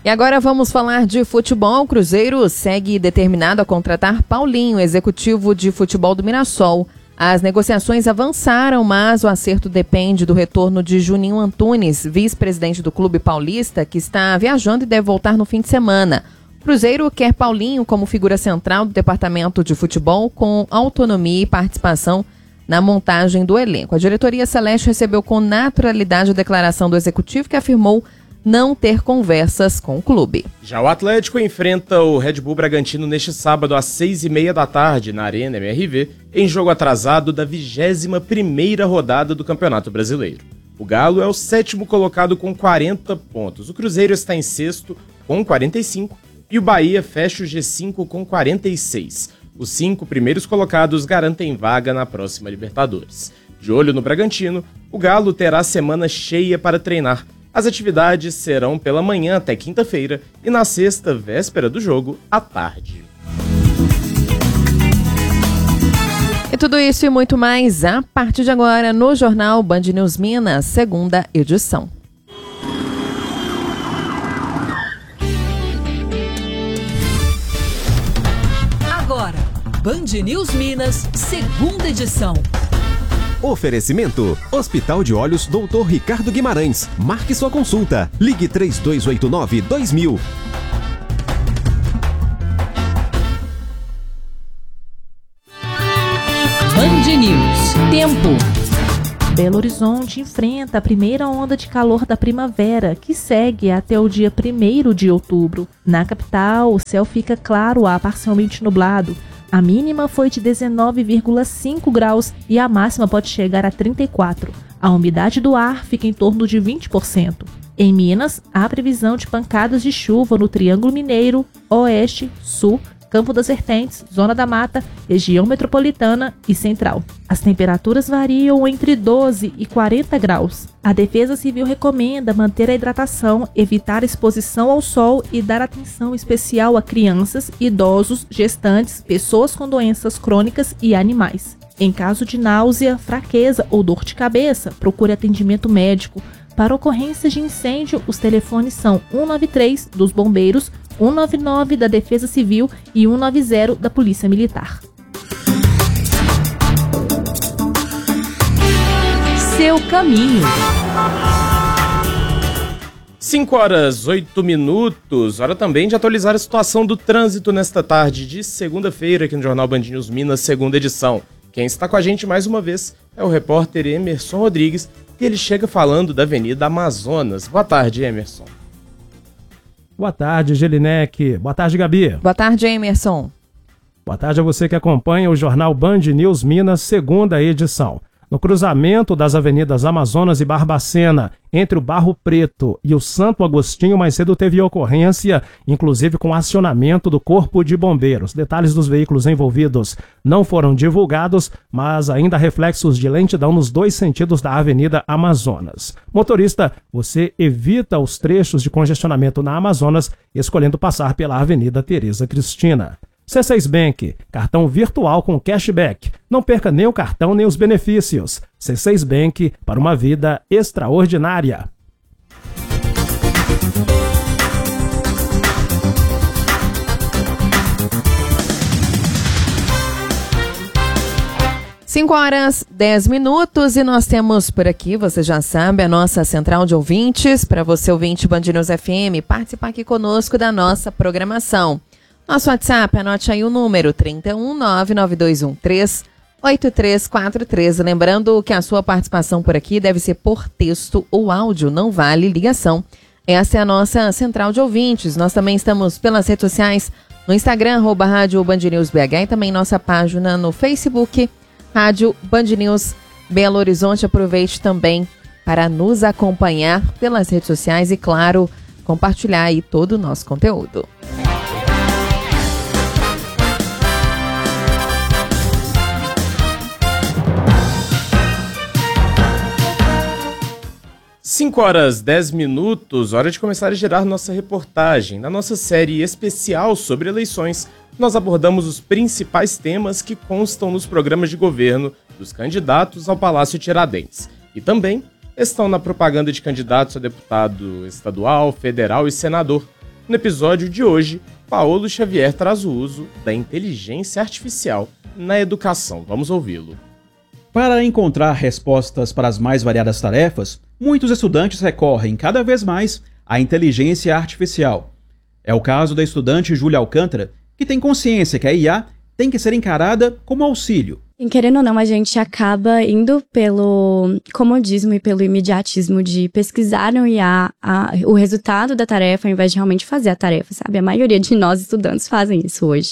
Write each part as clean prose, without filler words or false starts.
E agora vamos falar de futebol. O Cruzeiro segue determinado a contratar Paulinho, executivo de futebol do Mirassol. As negociações avançaram, mas o acerto depende do retorno de Juninho Antunes, vice-presidente do clube paulista, que está viajando e deve voltar no fim de semana. O Cruzeiro quer Paulinho como figura central do departamento de futebol, com autonomia e participação na montagem do elenco. A diretoria celeste recebeu com naturalidade a declaração do executivo, que afirmou não ter conversas com o clube. Já o Atlético enfrenta o Red Bull Bragantino neste sábado às 6h30 da tarde na Arena MRV, em jogo atrasado da 21ª rodada do Campeonato Brasileiro. O Galo é o 7º colocado com 40 pontos. O Cruzeiro está em 6º com 45 e o Bahia fecha o G5 com 46. Os 5 primeiros colocados garantem vaga na próxima Libertadores. De olho no Bragantino, o Galo terá semana cheia para treinar. As atividades serão pela manhã até quinta-feira e na sexta, véspera do jogo, à tarde. E tudo isso e muito mais a partir de agora no Jornal Band News Minas, segunda edição. Agora, Band News Minas, segunda edição. Oferecimento: Hospital de Olhos Dr. Ricardo Guimarães. Marque sua consulta. Ligue 3289-2000. Band News. Tempo. Belo Horizonte enfrenta a primeira onda de calor da primavera, que segue até o dia 1º de outubro. Na capital, o céu fica claro a parcialmente nublado. A mínima foi de 19,5 graus e a máxima pode chegar a 34. A umidade do ar fica em torno de 20%. Em Minas, há previsão de pancadas de chuva no Triângulo Mineiro, Oeste, Sul, Campo das Vertentes, Zona da Mata, região metropolitana e central. As temperaturas variam entre 12 e 40 graus. A Defesa Civil recomenda manter a hidratação, evitar a exposição ao sol e dar atenção especial a crianças, idosos, gestantes, pessoas com doenças crônicas e animais. Em caso de náusea, fraqueza ou dor de cabeça, procure atendimento médico. Para ocorrências de incêndio, os telefones são 193 dos Bombeiros, 199 da Defesa Civil e 190 da Polícia Militar. Seu caminho. 5h08, hora também de atualizar a situação do trânsito nesta tarde de segunda-feira aqui no Jornal Band News Minas, segunda edição. Quem está com a gente mais uma vez é o repórter Emerson Rodrigues, e ele chega falando da Avenida Amazonas. Boa tarde, Emerson. Boa tarde, Gelinek. Boa tarde, Gabi. Boa tarde, Emerson. Boa tarde a você que acompanha o Jornal Band News Minas, segunda edição. No cruzamento das avenidas Amazonas e Barbacena, entre o Barro Preto e o Santo Agostinho, mais cedo teve ocorrência, inclusive com acionamento do Corpo de Bombeiros. Detalhes dos veículos envolvidos não foram divulgados, mas ainda há reflexos de lentidão nos dois sentidos da Avenida Amazonas. Motorista, você evita os trechos de congestionamento na Amazonas, escolhendo passar pela Avenida Tereza Cristina. C6 Bank, cartão virtual com cashback. Não perca nem o cartão nem os benefícios. C6 Bank, para uma vida extraordinária. Cinco horas, 10 minutos e nós temos por aqui, você já sabe, a nossa central de ouvintes. Para você, ouvinte Band News FM, participar aqui conosco da nossa programação. Nosso WhatsApp, anote aí o número 31992138343. Lembrando que a sua participação por aqui deve ser por texto ou áudio, não vale ligação. Essa é a nossa central de ouvintes. Nós também estamos pelas redes sociais, no Instagram, @Rádio Band News BH, e também nossa página no Facebook, Rádio Band News Belo Horizonte. Aproveite também para nos acompanhar pelas redes sociais e, claro, compartilhar aí todo o nosso conteúdo. 5h10, hora de começar a gerar nossa reportagem. Na nossa série especial sobre eleições, nós abordamos os principais temas que constam nos programas de governo dos candidatos ao Palácio Tiradentes. E também estão na propaganda de candidatos a deputado estadual, federal e senador. No episódio de hoje, Paulo Xavier traz o uso da inteligência artificial na educação. Vamos ouvi-lo. Para encontrar respostas para as mais variadas tarefas, muitos estudantes recorrem cada vez mais à inteligência artificial. É o caso da estudante Júlia Alcântara, que tem consciência que a IA tem que ser encarada como auxílio. Querendo ou não, a gente acaba indo pelo comodismo e pelo imediatismo de pesquisar no IA o resultado da tarefa ao invés de realmente fazer a tarefa, sabe? A maioria de nós estudantes fazem isso hoje.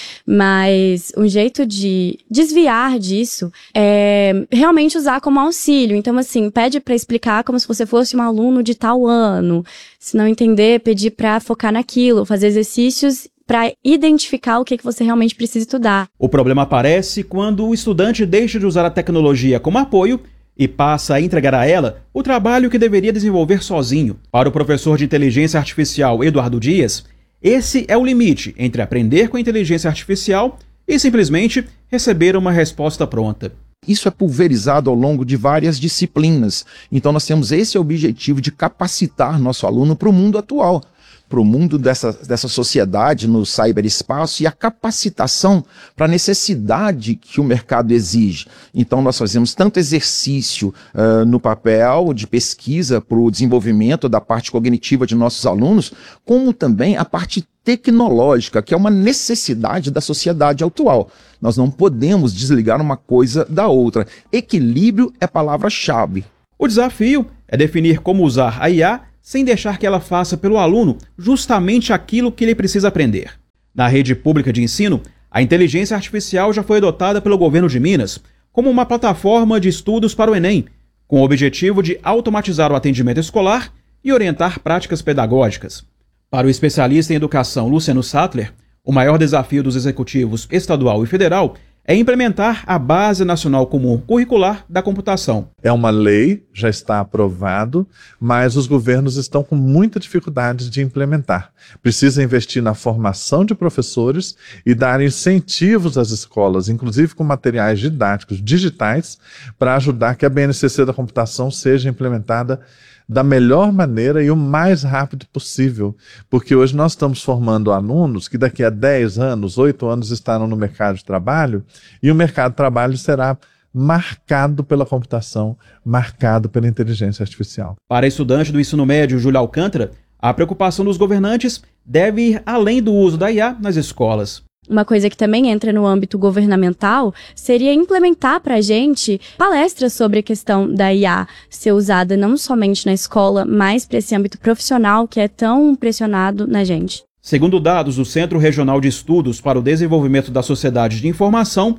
Mas um jeito de desviar disso é realmente usar como auxílio. Então, assim, pede para explicar como se você fosse um aluno de tal ano. Se não entender, pedir para focar naquilo, fazer exercícios para identificar o que você realmente precisa estudar. O problema aparece quando o estudante deixa de usar a tecnologia como apoio e passa a entregar a ela o trabalho que deveria desenvolver sozinho. Para o professor de inteligência artificial Eduardo Dias, esse é o limite entre aprender com a inteligência artificial e simplesmente receber uma resposta pronta. Isso é pulverizado ao longo de várias disciplinas. Então nós temos esse objetivo de capacitar nosso aluno para o mundo atual, para o mundo dessa sociedade no cyberespaço e a capacitação para a necessidade que o mercado exige. Então nós fazemos tanto exercício no papel de pesquisa para o desenvolvimento da parte cognitiva de nossos alunos, como também a parte tecnológica, que é uma necessidade da sociedade atual. Nós não podemos desligar uma coisa da outra. Equilíbrio é palavra-chave. O desafio é definir como usar a IA sem deixar que ela faça pelo aluno justamente aquilo que ele precisa aprender. Na rede pública de ensino, a inteligência artificial já foi adotada pelo governo de Minas como uma plataforma de estudos para o Enem, com o objetivo de automatizar o atendimento escolar e orientar práticas pedagógicas. Para o especialista em educação Luciano Sattler, o maior desafio dos executivos estadual e federal é implementar a Base Nacional Comum Curricular da Computação. É uma lei, já está aprovado, mas os governos estão com muita dificuldade de implementar. Precisa investir na formação de professores e dar incentivos às escolas, inclusive com materiais didáticos digitais, para ajudar que a BNCC da computação seja implementada da melhor maneira e o mais rápido possível, porque hoje nós estamos formando alunos que daqui a 10 anos, 8 anos estarão no mercado de trabalho e o mercado de trabalho será marcado pela computação, marcado pela inteligência artificial. Para a estudante do ensino médio Júlia Alcântara, a preocupação dos governantes deve ir além do uso da IA nas escolas. Uma coisa que também entra no âmbito governamental seria implementar para a gente palestras sobre a questão da IA ser usada não somente na escola, mas para esse âmbito profissional que é tão pressionado na gente. Segundo dados do Centro Regional de Estudos para o Desenvolvimento da Sociedade de Informação,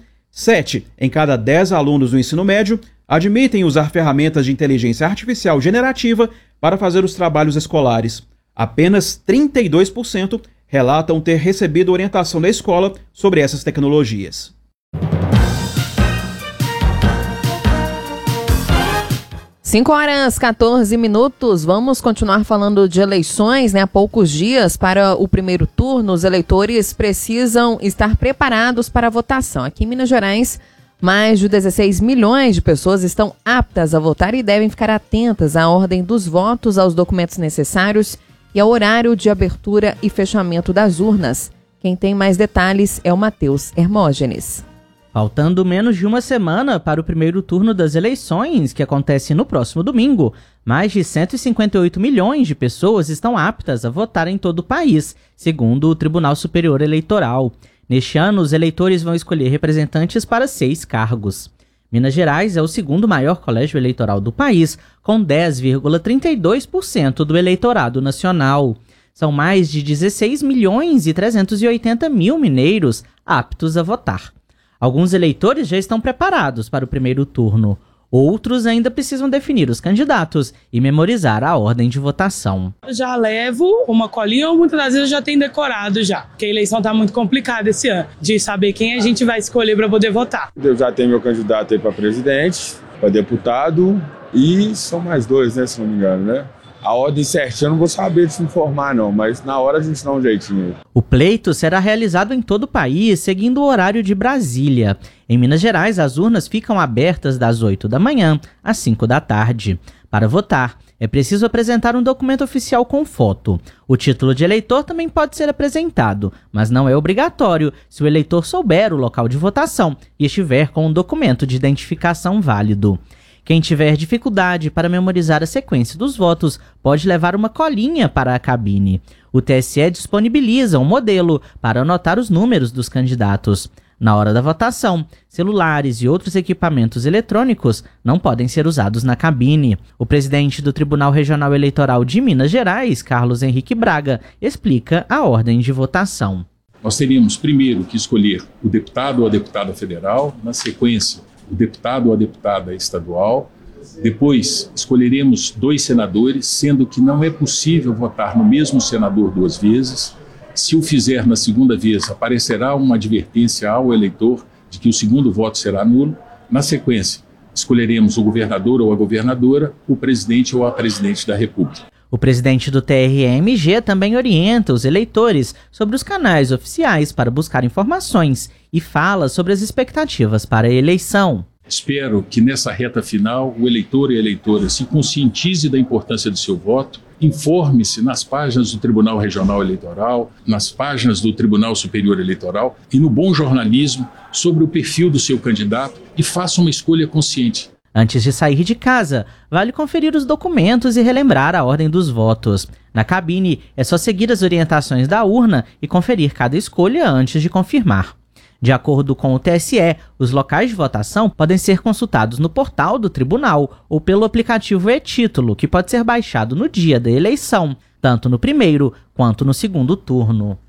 7 em cada 10 alunos do ensino médio admitem usar ferramentas de inteligência artificial generativa para fazer os trabalhos escolares. Apenas 32% relatam ter recebido orientação da escola sobre essas tecnologias. Cinco horas 14 minutos. Vamos continuar falando de eleições, né? Há poucos dias para o primeiro turno, os eleitores precisam estar preparados para a votação. Aqui em Minas Gerais, mais de 16 milhões de pessoas estão aptas a votar e devem ficar atentas à ordem dos votos, aos documentos necessários e ao horário de abertura e fechamento das urnas. Quem tem mais detalhes é o Matheus Hermógenes. Faltando menos de uma semana para o primeiro turno das eleições, que acontece no próximo domingo, mais de 158 milhões de pessoas estão aptas a votar em todo o país, segundo o Tribunal Superior Eleitoral. Neste ano, os eleitores vão escolher representantes para 6 cargos. Minas Gerais é o segundo maior colégio eleitoral do país, com 10,32% do eleitorado nacional. São mais de 16 milhões e 380 mil mineiros aptos a votar. Alguns eleitores já estão preparados para o primeiro turno. Outros ainda precisam definir os candidatos e memorizar a ordem de votação. Eu já levo uma colinha ou muitas das vezes eu já tenho decorado já, porque a eleição está muito complicada esse ano, de saber quem a gente vai escolher para poder votar. Eu já tenho meu candidato aí para presidente, para deputado e são mais 2, né, se não me engano, né? A ordem certinha eu não vou saber te informar não, mas na hora a gente dá um jeitinho. O pleito será realizado em todo o país, seguindo o horário de Brasília. Em Minas Gerais, as urnas ficam abertas das 8 da manhã às 5 da tarde. Para votar, é preciso apresentar um documento oficial com foto. O título de eleitor também pode ser apresentado, mas não é obrigatório se o eleitor souber o local de votação e estiver com um documento de identificação válido. Quem tiver dificuldade para memorizar a sequência dos votos pode levar uma colinha para a cabine. O TSE disponibiliza um modelo para anotar os números dos candidatos. Na hora da votação, celulares e outros equipamentos eletrônicos não podem ser usados na cabine. O presidente do Tribunal Regional Eleitoral de Minas Gerais, Carlos Henrique Braga, explica a ordem de votação. Nós teríamos primeiro que escolher o deputado ou a deputada federal, na sequência, o deputado ou a deputada estadual. Depois, escolheremos 2 senadores, sendo que não é possível votar no mesmo senador 2 vezes. Se o fizer na segunda vez, aparecerá uma advertência ao eleitor de que o segundo voto será nulo. Na sequência, escolheremos o governador ou a governadora, o presidente ou a presidente da República. O presidente do TRE-MG também orienta os eleitores sobre os canais oficiais para buscar informações e fala sobre as expectativas para a eleição. Espero que nessa reta final o eleitor e a eleitora se conscientize da importância do seu voto, informe-se nas páginas do Tribunal Regional Eleitoral, nas páginas do Tribunal Superior Eleitoral e no bom jornalismo sobre o perfil do seu candidato e faça uma escolha consciente. Antes de sair de casa, vale conferir os documentos e relembrar a ordem dos votos. Na cabine, é só seguir as orientações da urna e conferir cada escolha antes de confirmar. De acordo com o TSE, os locais de votação podem ser consultados no portal do tribunal ou pelo aplicativo e-Título, que pode ser baixado no dia da eleição, tanto no primeiro quanto no segundo turno.